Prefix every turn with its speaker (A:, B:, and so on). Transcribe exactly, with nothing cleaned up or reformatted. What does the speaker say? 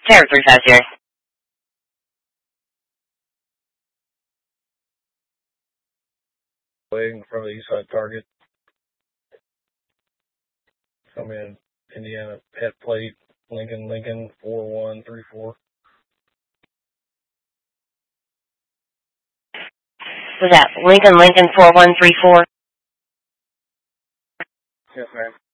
A: Sarah three five zero.
B: Waiting from the east side target. Come in, Indiana, head plate, Lincoln, Lincoln, four one three four.
A: Was that Lincoln, Lincoln four one three four?
B: Yes, ma'am.